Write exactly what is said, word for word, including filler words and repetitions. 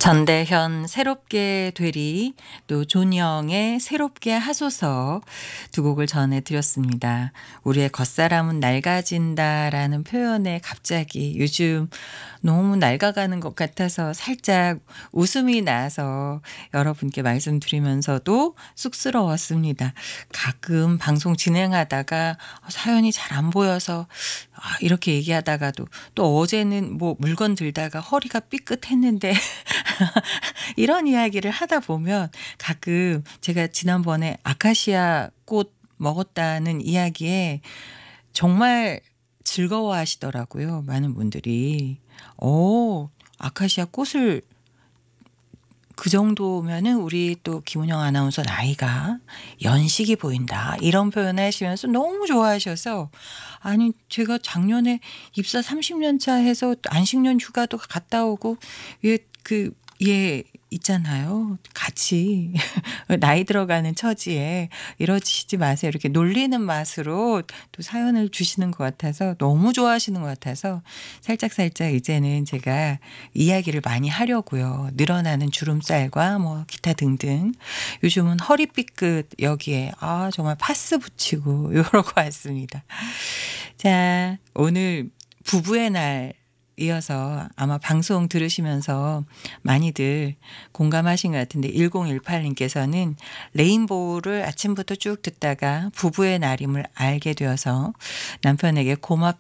전대현 새롭게 되리, 또 존영의 새롭게 하소서 두 곡을 전해드렸습니다. 우리의 겉사람은 낡아진다라는 표현에 갑자기 요즘 너무 낡아가는 것 같아서 살짝 웃음이 나서 여러분께 말씀드리면서도 쑥스러웠습니다. 가끔 방송 진행하다가 사연이 잘 안 보여서 아, 이렇게 얘기하다가도 또 어제는 뭐 물건 들다가 허리가 삐끗했는데 이런 이야기를 하다 보면 가끔 제가 지난번에 아카시아 꽃 먹었다는 이야기에 정말 즐거워하시더라고요. 많은 분들이. 오, 아카시아 꽃을 그 정도면은 우리 또 김은영 아나운서 나이가 연식이 보인다. 이런 표현을 하시면서 너무 좋아하셔서 아니 제가 작년에 입사 삼십 년 차 해서 안식년 휴가도 갔다 오고 예, 그, 예, 있잖아요. 같이 나이 들어가는 처지에 이러시지 마세요. 이렇게 놀리는 맛으로 또 사연을 주시는 것 같아서 너무 좋아하시는 것 같아서 살짝살짝 이제는 제가 이야기를 많이 하려고요. 늘어나는 주름살과 뭐 기타 등등. 요즘은 허리 삐끗 여기에 아 정말 파스 붙이고 이러고 왔습니다. 자, 오늘 부부의 날 이어서 아마 방송 들으시면서 많이들 공감하신 것 같은데 일공일팔 님께서는 레인보우를 아침부터 쭉 듣다가 부부의 날임을 알게 되어서 남편에게 고맙